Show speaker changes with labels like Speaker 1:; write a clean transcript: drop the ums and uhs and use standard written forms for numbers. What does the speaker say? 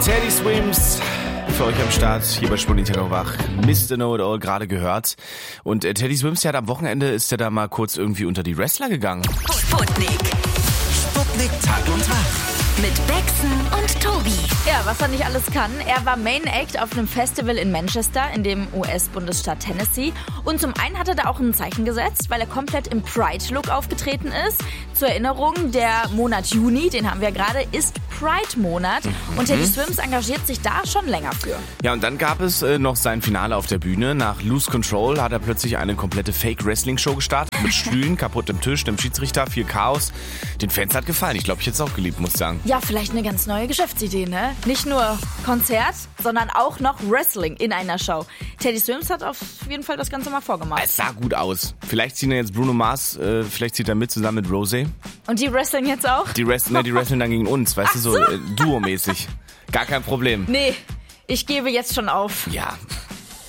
Speaker 1: Teddy Swims für euch am Start, hier bei Sputnik wach. Mr. Know-It-All gerade gehört. Und Teddy Swims, ja, am Wochenende ist ja da mal kurz irgendwie unter die Wrestler gegangen.
Speaker 2: Sputnik
Speaker 3: Tag und Tag.
Speaker 2: mit Bexen und Tobi.
Speaker 4: Ja, was er nicht alles kann. Er war Main Act auf einem Festival in Manchester, in dem US-Bundesstaat Tennessee. Und zum einen hat er da auch ein Zeichen gesetzt, weil er komplett im Pride-Look aufgetreten ist. Zur Erinnerung, der Monat Juni, den haben wir gerade, ist Pride-Monat. Und Teddy Swims engagiert sich da schon länger für.
Speaker 1: Ja, und dann gab es noch sein Finale auf der Bühne. Nach Lose Control hat er plötzlich eine komplette Fake-Wrestling-Show gestartet. Mit Stühlen, kaputtem Tisch, dem Schiedsrichter, viel Chaos. Den Fans hat gefallen. Ich glaube, ich hätte es auch geliebt, muss ich sagen.
Speaker 4: Ja, vielleicht eine ganz neue Geschäftsidee, ne? Nicht nur Konzert, sondern auch noch Wrestling in einer Show. Teddy Swims hat auf jeden Fall das Ganze mal vorgemacht.
Speaker 1: Es sah gut aus. Vielleicht ziehen jetzt Bruno Mars, vielleicht zieht er mit zusammen mit Rosé.
Speaker 4: Und die wrestlen jetzt auch?
Speaker 1: Die wrestlen dann gegen uns, weißt du, so duomäßig. Gar kein Problem.
Speaker 4: Nee, ich gebe jetzt schon auf.
Speaker 1: Ja,